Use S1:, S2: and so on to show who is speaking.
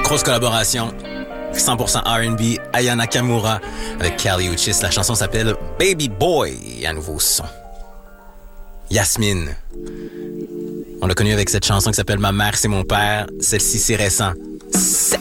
S1: Grosse collaboration. 100% R&B, Aya Nakamura avec Kali Uchis. La chanson s'appelle Baby Boy. Un nouveau son. Yasmine. On l'a connu avec cette chanson qui s'appelle Ma mère, c'est mon père. Celle-ci, c'est récent.